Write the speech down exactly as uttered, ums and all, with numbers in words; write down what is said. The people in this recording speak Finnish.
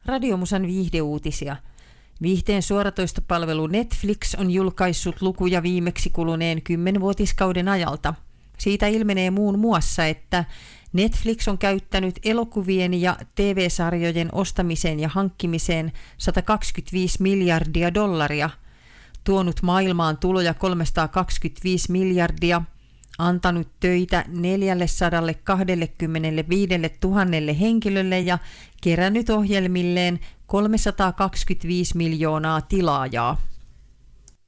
Radiomusan viihdeuutisia. Viihteen suoratoistopalvelu Netflix on julkaissut lukuja viimeksi kuluneen kymmenvuotiskauden ajalta. Siitä ilmenee muun muassa, että Netflix on käyttänyt elokuvien ja T V-sarjojen ostamiseen ja hankkimiseen sata kaksikymmentäviisi miljardia dollaria, tuonut maailmaan tuloja kolmesataakaksikymmentäviisi miljardia, antanut töitä neljäsataakaksikymmentäviisi tuhatta henkilölle ja kerännyt ohjelmilleen kolmesataakaksikymmentäviisi miljoonaa tilaajaa.